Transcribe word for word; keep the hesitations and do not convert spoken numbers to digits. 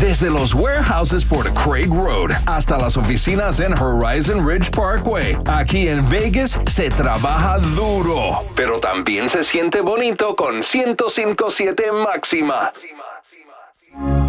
Desde los warehouses por Craig Road hasta las oficinas en Horizon Ridge Parkway. Aquí en Vegas se trabaja duro, pero también se siente bonito con ciento cinco punto siete Máxima.